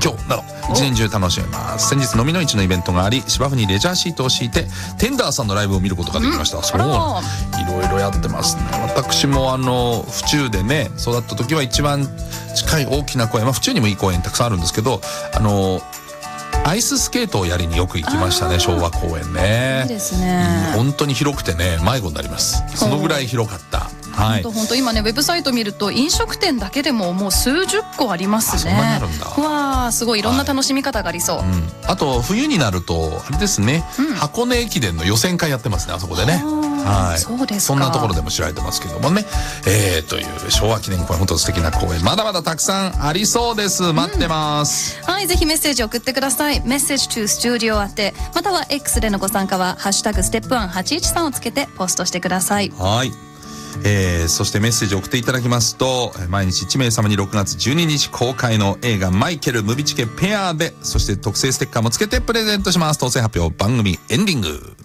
況など一年中楽しめます。先日飲みの市のイベントがあり、芝生にレジャーシートを敷いてテンダーさんのライブを見ることができました。そう、いろいろやってますね。私も府中でね育った時は一番近い大きな公園、府中にもいい公園たくさんあるんですけど、アイススケートをやりによく行きましたね。昭和公園ね。 いいですね。 本当に広くてね、迷子になります。そのぐらい広かった。はい。 本当今ねウェブサイト見ると飲食店だけでももう数十個ありますね。 そんなになるんだ。 わあ、すごいいろんな楽しみ方がありそう。 あと冬になるとあれですね、箱根駅伝の予選会やってますね、あそこでね。はい。 そうですか。 そんなところでも知られてますけどもね。という昭和記念公園、本当素敵な公園、まだまだたくさんありそうです。待ってます。 はい、ぜひメッセージ送ってください。メッセージ to studio 宛て、または X でのご参加はハッシュタグステップ1813をつけてポストしてください。 はい。そしてメッセージを送っていただきますと、毎日1名様に6月12日公開の映画マイケルムビチケペアで、そして特製ステッカーもつけてプレゼントします。当選発表番組エンディング。